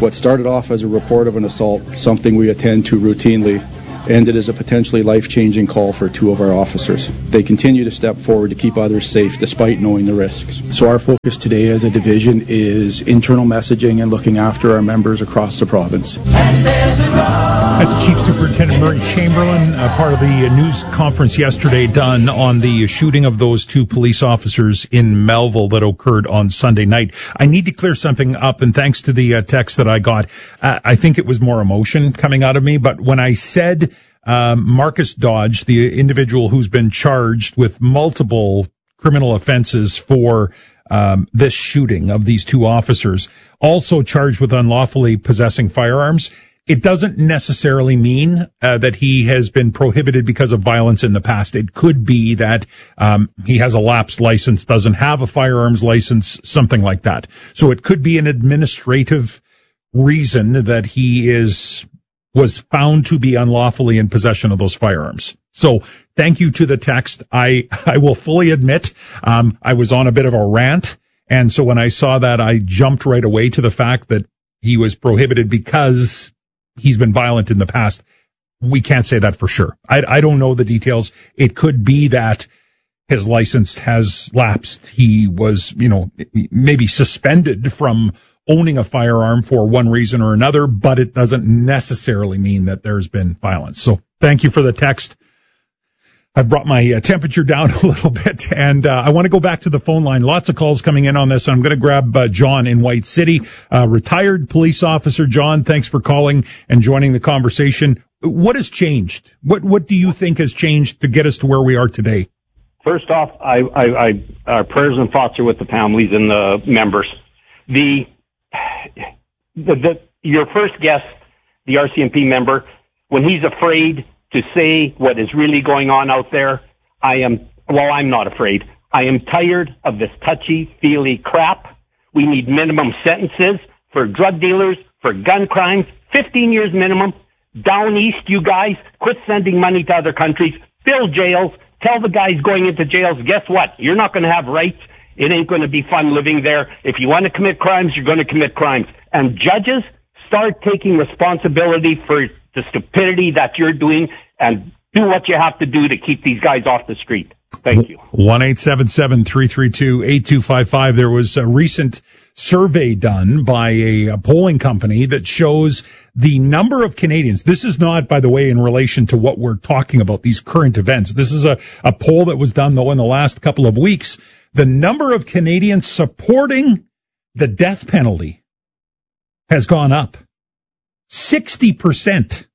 What started off as a report of an assault, something we attend to routinely, ended as a potentially life-changing call for 2 of our officers. They continue to step forward to keep others safe despite knowing the risks. So our focus today as a division is internal messaging and looking after our members across the province. That's Chief Superintendent Murray Chamberlain, part of the news conference yesterday done on the shooting of those 2 police officers in Melville that occurred on Sunday night. I need to clear something up, and thanks to the text that I got, I think it was more emotion coming out of me, but when I said Marcus Dodge, the individual who's been charged with multiple criminal offenses for this shooting of these 2 officers, also charged with unlawfully possessing firearms, it doesn't necessarily mean that he has been prohibited because of violence in the past. It could be that he has a lapsed license, doesn't have a firearms license, something like that. So it could be an administrative reason that he was found to be unlawfully in possession of those firearms. So thank you to the text. I will fully admit, I was on a bit of a rant. And so when I saw that, I jumped right away to the fact that he was prohibited because he's been violent in the past. We can't say that for sure. I don't know the details. It could be that his license has lapsed. He was, maybe suspended from owning a firearm for one reason or another, but it doesn't necessarily mean that there's been violence. So thank you for the text. I've brought my temperature down a little bit, and I want to go back to the phone line. Lots of calls coming in on this. I'm going to grab John in White City, retired police officer. John, thanks for calling and joining the conversation. What has changed? What do you think has changed to get us to where we are today? First off, our prayers and thoughts are with the families and the members. Your first guest, the RCMP member, when he's afraid to say what is really going on out there, I'm not afraid. I am tired of this touchy-feely crap. We need minimum sentences for drug dealers, for gun crimes, 15 years minimum. Down east, you guys, quit sending money to other countries, fill jails, tell the guys going into jails, guess what? You're not going to have rights. It ain't going to be fun living there. If you want to commit crimes, you're going to commit crimes. And judges, start taking responsibility for the stupidity that you're doing and do what you have to do to keep these guys off the street. Thank you. 1-877-332-8255. There was a recent survey done by a polling company that shows the number of Canadians. This is not, by the way, in relation to what we're talking about, these current events. This is a poll that was done, though, in the last couple of weeks. The number of Canadians supporting the death penalty has gone up. 60%.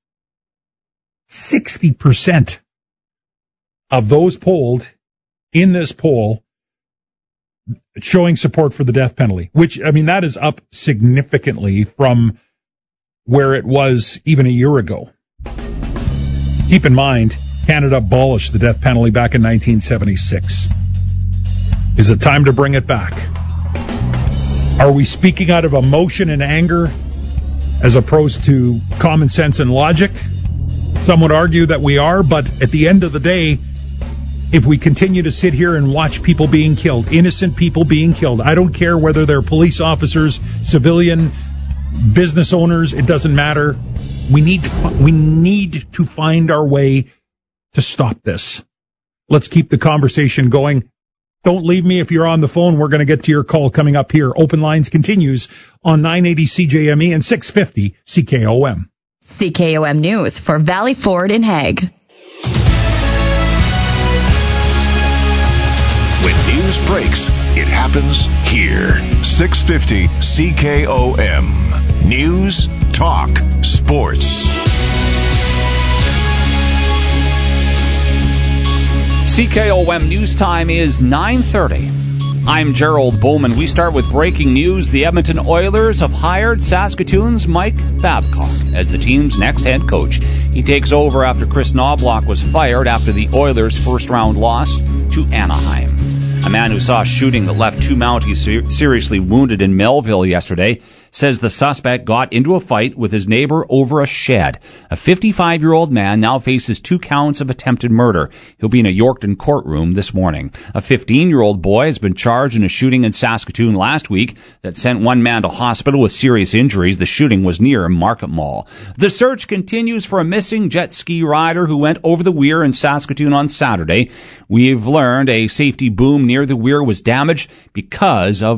60% of those polled in this poll showing support for the death penalty, which, that is up significantly from where it was even a year ago. Keep in mind, Canada abolished the death penalty back in 1976. Is it time to bring it back? Are we speaking out of emotion and anger as opposed to common sense and logic? Some would argue that we are, but at the end of the day, if we continue to sit here and watch people being killed, innocent people being killed, I don't care whether they're police officers, civilian, business owners, it doesn't matter. We need to find our way to stop this. Let's keep the conversation going. Don't leave me if you're on the phone. We're going to get to your call coming up here. Open Lines continues on 980 CJME and 650 CKOM. CKOM News for Valley Ford in Hague. When news breaks, it happens here. 650 CKOM. News, talk, sports. CKOM News Time is 9:30. I'm Gerald Bowman. We start with breaking news. The Edmonton Oilers have hired Saskatoon's Mike Babcock as the team's next head coach. He takes over after Chris Knobloch was fired after the Oilers' first-round loss to Anaheim. A man who saw a shooting that left 2 Mounties seriously wounded in Melville yesterday says the suspect got into a fight with his neighbor over a shed. A 55-year-old man now faces 2 counts of attempted murder. He'll be in a Yorkton courtroom this morning. A 15-year-old boy has been charged in a shooting in Saskatoon last week that sent 1 man to hospital with serious injuries. The shooting was near Market Mall. The search continues for a missing jet ski rider who went over the weir in Saskatoon on Saturday. We've learned a safety boom near the weir was damaged because of